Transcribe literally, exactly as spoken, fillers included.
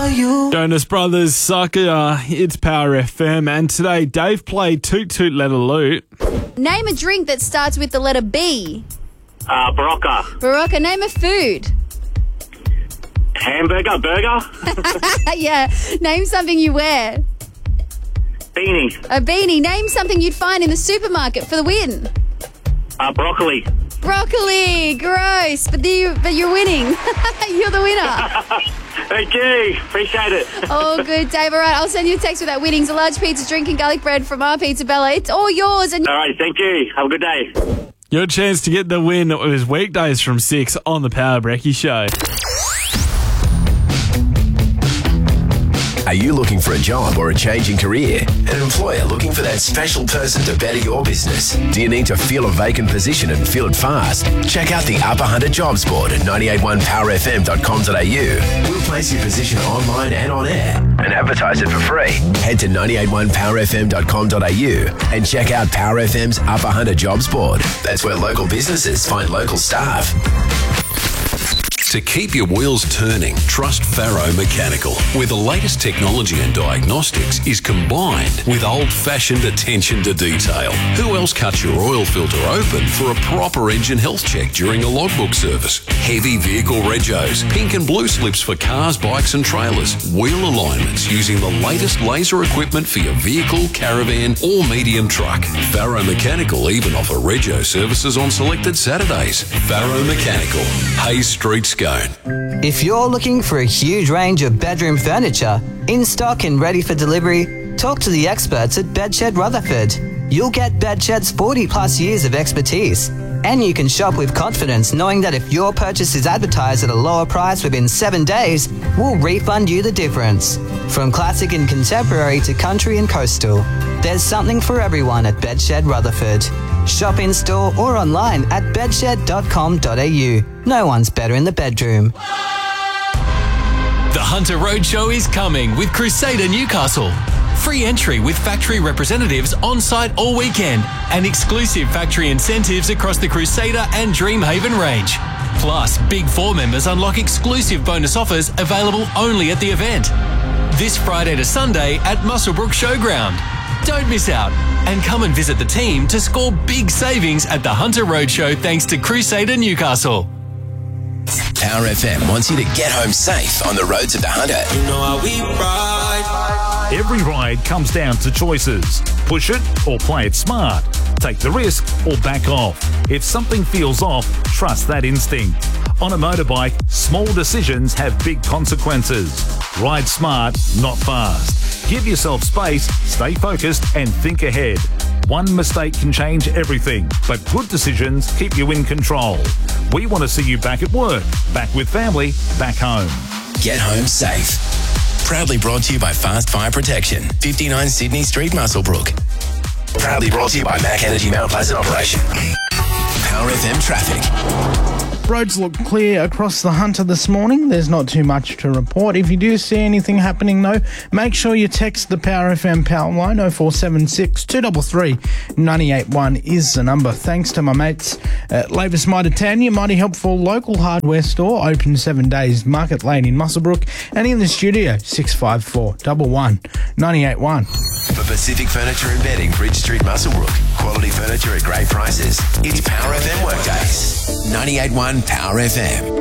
Jonas Brothers, Sucker, it's Power F M, and today Dave played Toot Toot Let a Loot. Name a drink that starts with the letter B. Uh, Barocca. Barocca, name a food. Hamburger, burger. Yeah, name something you wear. Beanie. A beanie, name something you'd find in the supermarket for the win. Uh, broccoli. Broccoli, gross, but, you, but you're winning. You're the winner. Thank you. Appreciate it. Oh, good, Dave. All right, I'll send you a text with that winnings. A large pizza, drink and garlic bread from our Pizza Bella. It's all yours. And All right, thank you. Have a good day. Your chance to get the win is weekdays from six on the Power Brekkie Show. Are you looking for a job or a change in career? An employer looking for that special person to better your business? Do you need to fill a vacant position and fill it fast? Check out the Upper Hunter Jobs Board at nine eight one power f m dot com dot a u. We'll place your position online and on air and advertise it for free. Head to nine eight one power f m dot com dot a u and check out Power F M's Upper Hunter Jobs Board. That's where local businesses find local staff. To keep your wheels turning, trust Faro Mechanical, where the latest technology and diagnostics is combined with old-fashioned attention to detail. Who else cuts your oil filter open for a proper engine health check during a logbook service? Heavy vehicle regos, pink and blue slips for cars, bikes and trailers, wheel alignments using the latest laser equipment for your vehicle, caravan or medium truck. Faro Mechanical even offer rego services on selected Saturdays. Faro Mechanical, Hayes Street, Scone. If you're looking for a huge range of bedroom furniture, in stock and ready for delivery, talk to the experts at Bedshed Rutherford. You'll get Bedshed's forty plus years of expertise, and you can shop with confidence knowing that if your purchase is advertised at a lower price within seven days, we'll refund you the difference. From classic and contemporary to country and coastal, there's something for everyone at Bedshed Rutherford. Shop in store or online at bedshed dot com dot a u. No one's better in the bedroom. The Hunter Roadshow is coming with Crusader Newcastle. Free entry with factory representatives on site all weekend and exclusive factory incentives across the Crusader and Dreamhaven range. Plus, Big Four members unlock exclusive bonus offers available only at the event. This Friday to Sunday at Muswellbrook Showground. Don't miss out and come and visit the team to score big savings at the Hunter Roadshow thanks to Crusader Newcastle. Power F M wants you to get home safe on the roads of the Hunter. You know how we ride. Every ride comes down to choices. Push it or play it smart. Take the risk or back off. If something feels off, trust that instinct. On a motorbike, small decisions have big consequences. Ride smart, not fast. Give yourself space, stay focused, and think ahead. One mistake can change everything, but good decisions keep you in control. We want to see you back at work, back with family, back home. Get home safe. Proudly brought to you by Fast Fire Protection, fifty-nine Sydney Street, Muswellbrook. Proudly brought to you by Mac Energy Mount Pleasant Operation. Power F M traffic. Roads look clear across the Hunter this morning. There's not too much to report. If you do see anything happening, though, make sure you text the Power F M power line. oh four seven six, two three three, nine eight one is the number. Thanks to my mates at Lavis Mitre Tanya, mighty helpful local hardware store, open seven days, Market Lane in Muswellbrook, and in the studio, six five four, one one, nine eight one. For Pacific Furniture and Bedding, Bridge Street, Muswellbrook. Quality furniture at great prices. It's Power F M Workdays. ninety-eight point one Power F M.